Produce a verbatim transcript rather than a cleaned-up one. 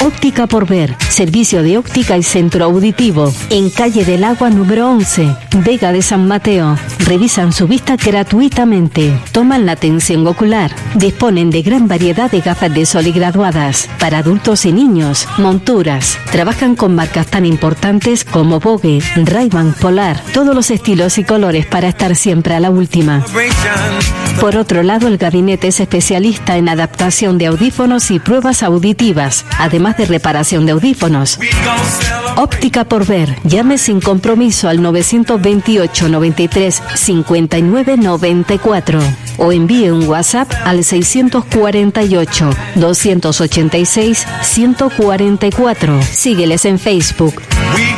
Óptica por Ver, servicio de óptica y centro auditivo, en calle del Agua número once, Vega de San Mateo. Revisan su vista gratuitamente, toman la tensión ocular, disponen de gran variedad de gafas de sol y graduadas, para adultos y niños, monturas. Trabajan con marcas tan importantes como Vogue, Ray-Ban, Polar, todos los estilos y colores para estar siempre a la última. Por otro lado, el gabinete es especialista en adaptación de audífonos y pruebas auditivas, además de reparación de audífonos. Óptica por Ver. Llame sin compromiso al novecientos veintiocho, noventa y tres, cincuenta y nueve, noventa y cuatro o envíe un WhatsApp al seiscientos cuarenta y ocho, doscientos ochenta y seis, ciento cuarenta y cuatro. Sígueles en Facebook.